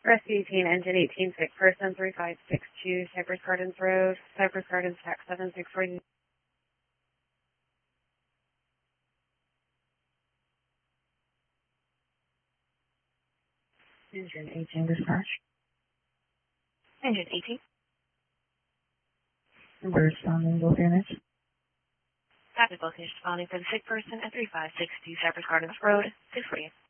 Rescue 18, Engine 18, sick person, 3562, Cypress Gardens Road, Cypress Gardens, tax 7640. Engine 18 dispatch. Engine 18. We're responding both units. Copy, both units responding for the sick person at 3562 Cypress Gardens Road, 640.